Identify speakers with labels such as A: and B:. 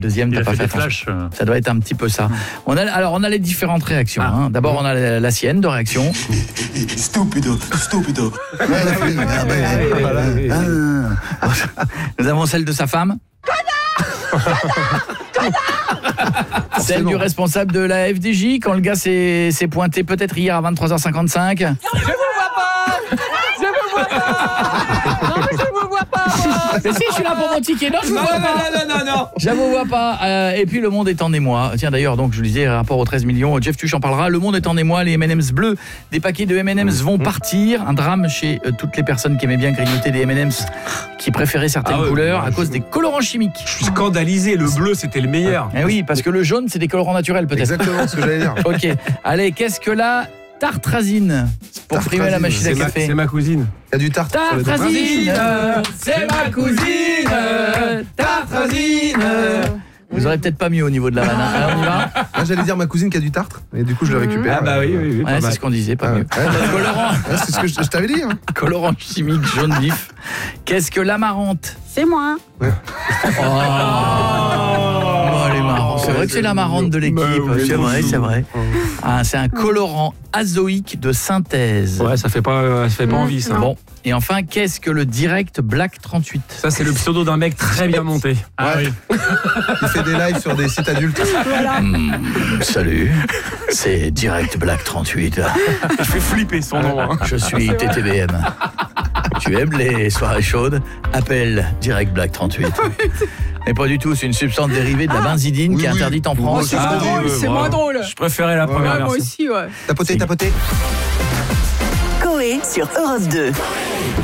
A: Deuxième, t'as pas fait attention. Ça doit être un petit peu ça. On a les différentes réactions. D'abord, on a la sienne de réaction.
B: Stupido.
A: Nous avons celle de sa femme. Celle du responsable de la FDJ quand le gars s'est pointé peut-être hier à 23h55.
C: Je vous vois pas. Non, je vous vois pas.
A: Mais si, je suis là pour mon ticket. Non, je vous vois pas.
C: Non.
A: Je vous vois pas. Et puis le monde est en émoi. Tiens d'ailleurs, donc je vous disais rapport aux 13 millions, Jeff Tuch en parlera. Le monde est en émoi, les M&M's bleus, des paquets de M&M's vont partir. Un drame chez toutes les personnes qui aimaient bien grignoter des M&M's, qui préféraient certaines couleurs à cause des colorants chimiques.
D: Je suis scandalisé, le bleu c'était le meilleur.
A: Eh oui, parce que le jaune c'est des colorants naturels peut-être.
E: Exactement ce que j'allais dire.
A: OK. Allez, qu'est-ce que la tartrazine pour frimer la machine à café?
D: C'est ma cousine.
E: Il y a du tartre sur les
A: Tartrazine, c'est ma cousine. Tartrazine. Vous aurez peut-être pas mieux au niveau de la vanne. Alors on y va.
E: Moi j'allais dire ma cousine qui a du tartre et du coup je le récupère.
D: Ah bah oui.
A: Ouais, c'est ce qu'on disait, pas mieux. Colorant.
E: C'est ce que je t'avais dit.
A: Colorant chimique jaune vif. Qu'est-ce que l'amarante?
F: C'est moi.
A: Oh, elle est marrante. C'est vrai que c'est l'amarante de l'équipe. C'est vrai. C'est un colorant azoïque de synthèse.
D: Ouais, ça fait pas envie ça.
A: Bon. Et enfin, qu'est-ce que le Direct Black 38?
D: Ça c'est le pseudo d'un mec très bien monté.
E: Ah oui. Il fait des lives sur des sites adultes.
A: Salut, c'est Direct Black 38.
D: Je fais flipper son nom.
A: Je suis TTBM. Tu aimes les soirées chaudes? Appelle Direct Black 38. Mais pas du tout, c'est une substance dérivée de la benzidine qui est interdite en France.
C: C'est moins drôle, c'est moins drôle.
D: Je préférais la première version.
C: Moi aussi, ouais.
E: Tapoter.
G: Coé sur Europe 2.